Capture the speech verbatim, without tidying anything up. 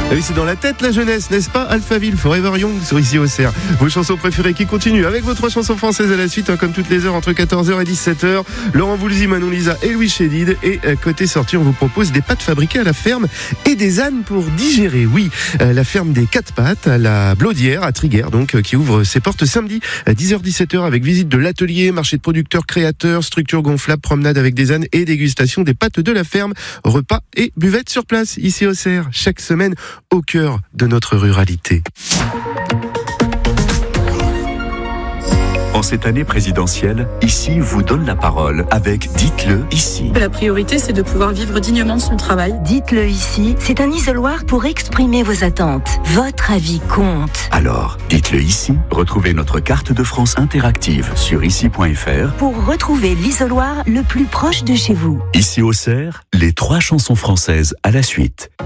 Ah oui, c'est dans la tête la jeunesse, n'est-ce pas? Alphaville, Forever Young sur Ici au Cerf. Vos chansons préférées qui continuent avec vos trois chansons françaises à la suite, hein, comme toutes les heures entre quatorze heures et dix-sept heures. Laurent Voulzy, Manon Lisa et Louis Chédid. Et euh, côté sortie, on vous propose des pâtes fabriquées à la ferme et des ânes pour digérer. Oui, euh, la ferme des quatre pattes à la Blaudière, à Triguères, donc, euh, qui ouvre ses portes samedi à dix heures dix-sept heures avec visite de l'atelier, marché de producteurs, créateurs, structure gonflable, promenade avec des ânes et dégustation des pâtes de la ferme, repas et buvette sur place, ici au Cerf, chaque semaine au cœur de notre ruralité. En cette année présidentielle, Ici vous donne la parole avec Dites-le ici. La priorité, c'est de pouvoir vivre dignement de son travail. Dites-le ici, c'est un isoloir pour exprimer vos attentes. Votre avis compte. Alors, dites-le ici. Retrouvez notre carte de France interactive sur ici point f r pour retrouver l'isoloir le plus proche de chez vous. Ici au Cerf, les trois chansons françaises à la suite.